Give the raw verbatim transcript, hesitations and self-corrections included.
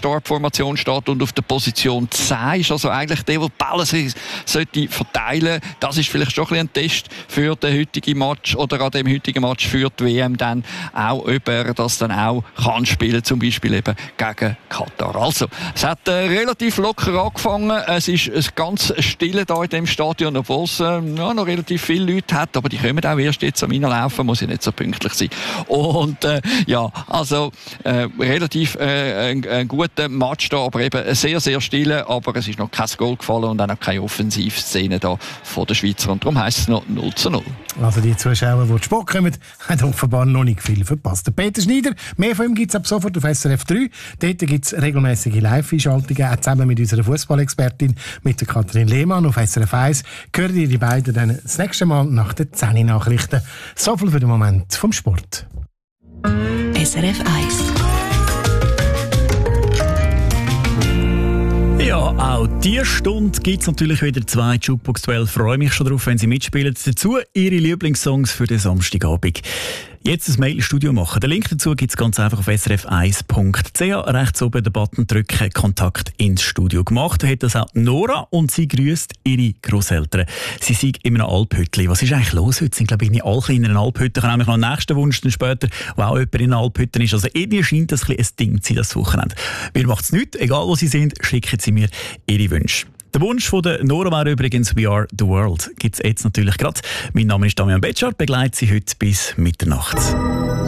Startformation steht und auf der Position zehn ist, also eigentlich der, der die Bälle sollte verteilen. Das ist vielleicht schon ein, ein Test für den heutigen Match oder an dem heutigen Match für die W M dann auch, ob er das dann auch kann spielen, zum Beispiel eben gegen Katar. Also, es hat äh, relativ locker angefangen. Es ist ein ganz stille da in dem Stadion, obwohl es äh, ja, noch relativ viele Leute hat, aber die kommen auch erst jetzt am Reinlaufen, muss ja nicht so pünktlich sein. Und äh, ja, also äh, relativ äh, ein, ein guter Match da, aber eben sehr, sehr stille, aber es ist noch kein Goal gefallen und auch noch keine Offensivszene da von der Schweizer und darum heisst es noch null zu null. Also die Zuschauer, die zu spät kommen, haben offenbar noch nicht viel verpasst. Der Peter Schneider, mehr von ihm gibt es ab sofort auf S R F drei. Dort gibt es regelmäßige Live-Einschaltungen, auch zusammen mit unserer Fußballexpertin, mit der Katrin Lehmann auf S R F eins. Hören ihr die beiden dann das nächste Mal nach den zehn Nachrichten. So viel für den Moment vom Sport. S R F eins. Ja, auch diese Stunde gibt es natürlich wieder zwei Jukebox-Duell. Freue mich schon darauf, wenn Sie mitspielen. Dazu Ihre Lieblingssongs für den Samstagabend. Jetzt ein Mail-Studio machen. Den Link dazu gibt es ganz einfach auf s r f eins punkt c h. Rechts oben den Button drücken, Kontakt ins Studio. Gemacht hat das auch Nora und sie grüßt ihre Grosseltern. Sie sind in einem Alphütli. Was ist eigentlich los heute? Sind, glaube ich, alle in einer Alphütte. Ich habe nämlich noch einen nächsten Wunsch dann später, wo auch jemand in einer Alphütte ist. Also irgendwie scheint das ein, ein Ding zu sein, das Wochenende. Mir macht es nichts, egal wo Sie sind, schicken Sie mir Ihre Wünsche. Der Wunsch von der Nora wäre übrigens «We are the world». Gibt es jetzt natürlich gerade. Mein Name ist Damian Betschart, begleite Sie heute bis Mitternacht.